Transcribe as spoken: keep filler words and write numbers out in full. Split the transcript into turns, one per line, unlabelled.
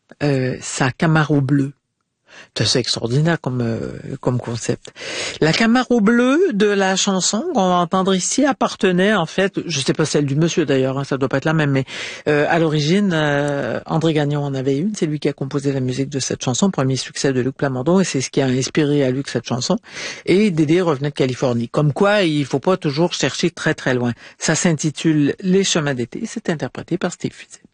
euh, sa Camaro bleue. C'est assez extraordinaire comme euh, comme concept. La Camaro bleue de la chanson qu'on va entendre ici appartenait en fait, je sais pas celle du monsieur d'ailleurs, hein, ça doit pas être la même, mais euh, à l'origine, euh, André Gagnon en avait une. C'est lui qui a composé la musique de cette chanson, premier succès de Luc Plamondon, et c'est ce qui a inspiré à Luc cette chanson. Et Dédé revenait de Californie. Comme quoi, il faut pas toujours chercher très très loin. Ça s'intitule Les chemins d'été. C'est interprété par Steve Fusel.